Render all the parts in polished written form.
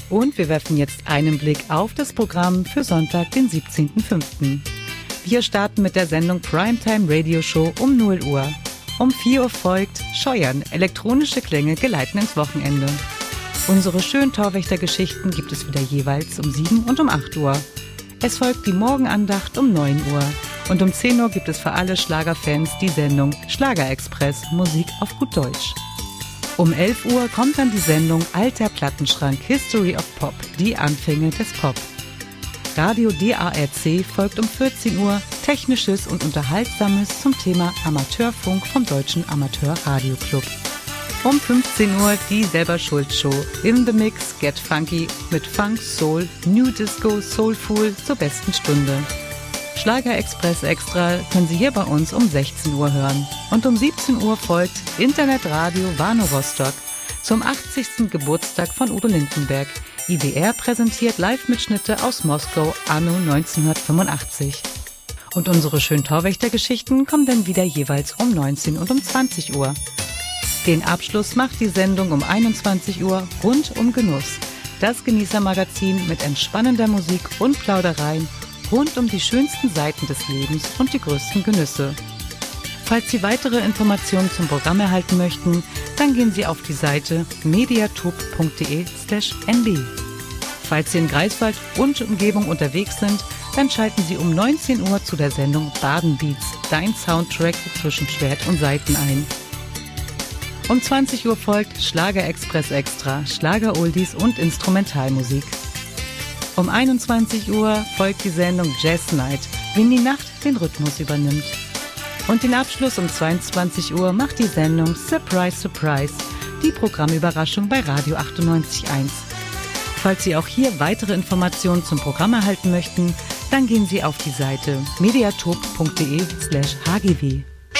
Und wir werfen jetzt einen Blick auf das Programm für Sonntag, den 17.05. Wir starten mit der Sendung Primetime Radio Show um 0 Uhr. Um 4 Uhr folgt Scheuern, elektronische Klänge geleiten ins Wochenende. Unsere schönen Torwächter-Geschichten gibt es wieder jeweils um 7 und um 8 Uhr. Es folgt die Morgenandacht um 9 Uhr. Und um 10 Uhr gibt es für alle Schlagerfans die Sendung Schlagerexpress, Musik auf gut Deutsch. Um 11 Uhr kommt dann die Sendung Alter Plattenschrank History of Pop, die Anfänge des Pop. Radio DARC folgt um 14 Uhr Technisches und Unterhaltsames zum Thema Amateurfunk vom Deutschen Amateur-Radio-Club. Um 15 Uhr die Selber-Schuld-Show In the Mix, Get Funky mit Funk, Soul, New Disco, Soulful zur besten Stunde. Schlager-Express Extra können Sie hier bei uns um 16 Uhr hören. Und um 17 Uhr folgt Internetradio Warnow Rostock zum 80. Geburtstag von Udo Lindenberg. IDR präsentiert Live-Mitschnitte aus Moskau anno 1985. Und unsere schönen Torwächter-Geschichten kommen dann wieder jeweils um 19 und um 20 Uhr. Den Abschluss macht die Sendung um 21 Uhr rund um Genuss. Das Genießermagazin mit entspannender Musik und Plaudereien rund um die schönsten Seiten des Lebens und die größten Genüsse. Falls Sie weitere Informationen zum Programm erhalten möchten, dann gehen Sie auf die Seite mediatop.de/nb. Falls Sie in Greifswald und Umgebung unterwegs sind, dann schalten Sie um 19 Uhr zu der Sendung Baden-Beats, dein Soundtrack zwischen Schwert und Saiten ein. Um 20 Uhr folgt Schlager-Express Extra, Schlager-Oldies und Instrumentalmusik. Um 21 Uhr folgt die Sendung Jazz Night, wenn die Nacht den Rhythmus übernimmt. Und den Abschluss um 22 Uhr macht die Sendung Surprise Surprise, die Programmüberraschung bei Radio 98.1. Falls Sie auch hier weitere Informationen zum Programm erhalten möchten, dann gehen Sie auf die Seite mediatop.de/hgw.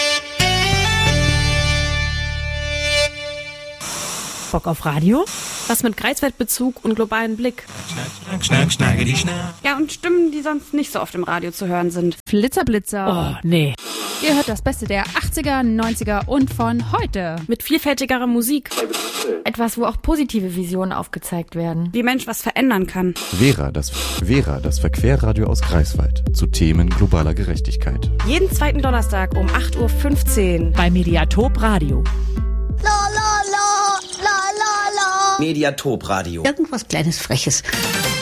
Bock auf Radio? Was mit Greifswald-Bezug und globalen Blick. Ja, und Stimmen, die sonst nicht so oft im Radio zu hören sind. Flitzer. Oh, nee. Ihr hört das Beste der 80er, 90er und von heute. Mit vielfältigerer Musik. Etwas, wo auch positive Visionen aufgezeigt werden. Wie Mensch was verändern kann. Vera, das Verquerradio aus Greifswald zu Themen globaler Gerechtigkeit. Jeden zweiten Donnerstag um 8.15 Uhr. Bei Mediatop Radio. Mediatop Radio. Irgendwas Kleines, Freches.